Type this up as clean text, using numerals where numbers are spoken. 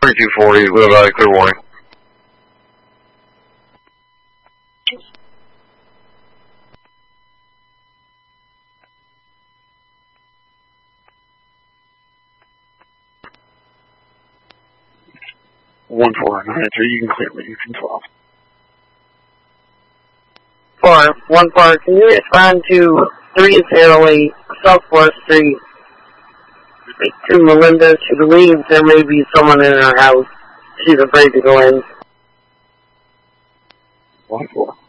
3240 with a clear warning. One 493, you can clear me. You can 12. 414, can you respond to 308 South 4th Street? Speak to Melinda. She believes there may be someone in her house. She's afraid to go in. 1-4.